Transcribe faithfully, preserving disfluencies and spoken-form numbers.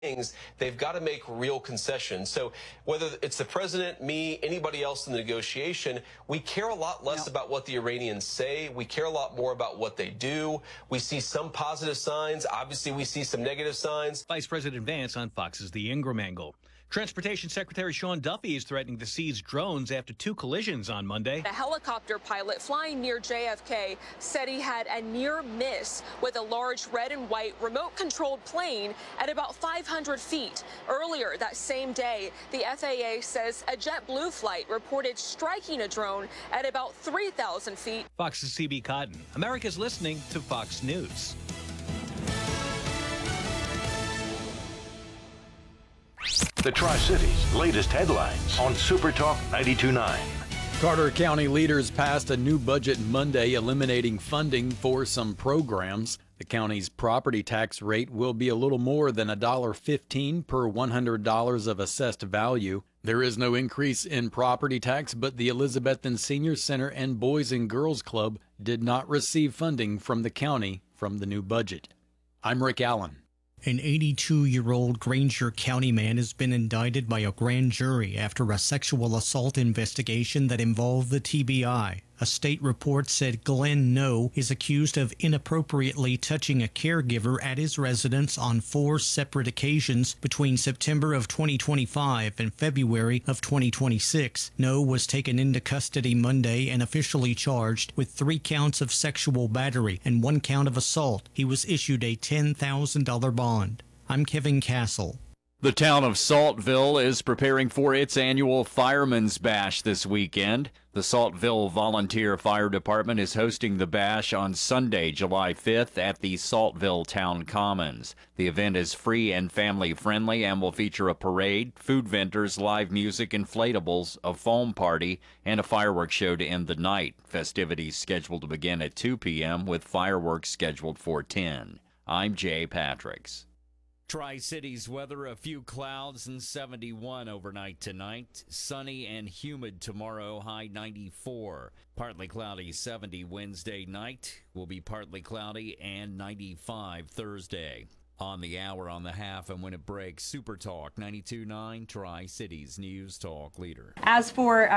things, they've got to make real concessions. So whether it's the president, me, anybody else in the negotiation, we care a lot less no. about what the Iranians say. We care a lot more about what they do. We see some positive signs. Obviously, we see some negative signs. Vice President Vance on Fox's The Ingram Angle. Transportation Secretary Sean Duffy is threatening to seize drones after two collisions on Monday. A helicopter pilot flying near J F K said he had a near miss with a large red and white remote-controlled plane at about five hundred feet. Earlier that same day, the F A A says a JetBlue flight reported striking a drone at about three thousand feet. Fox's C B Cotton. America's listening to Fox News. The Tri-Cities' latest headlines on Super Talk ninety-two point nine. Carter County leaders passed a new budget Monday, eliminating funding for some programs. The county's property tax rate will be a little more than one dollar fifteen per one hundred dollars of assessed value. There is no increase in property tax, but the Elizabethton Senior Center and Boys and Girls Club did not receive funding from the county from the new budget. I'm Rick Allen. An eighty-two-year-old Granger County man has been indicted by a grand jury after a sexual assault investigation that involved the T B I. A state report said Glenn No is accused of inappropriately touching a caregiver at his residence on four separate occasions between September of twenty twenty-five and February of twenty twenty-six. No was taken into custody Monday and officially charged with three counts of sexual battery and one count of assault. He was issued a ten thousand dollars bond. I'm Kevin Castle. The town of Saltville is preparing for its annual Fireman's Bash this weekend. The Saltville Volunteer Fire Department is hosting the bash on Sunday, July fifth at the Saltville Town Commons. The event is free and family-friendly and will feature a parade, food vendors, live music, inflatables, a foam party, and a fireworks show to end the night. Festivities scheduled to begin at two p.m. with fireworks scheduled for ten. I'm Jay Patricks. Tri-Cities weather, a few clouds and seventy-one overnight tonight. Sunny and humid tomorrow, high ninety-four. Partly cloudy, seventy Wednesday night. Will be partly cloudy and ninety-five Thursday. On the hour, on the half, and when it breaks, Super Talk ninety-two point nine, Tri-Cities News Talk Leader. As for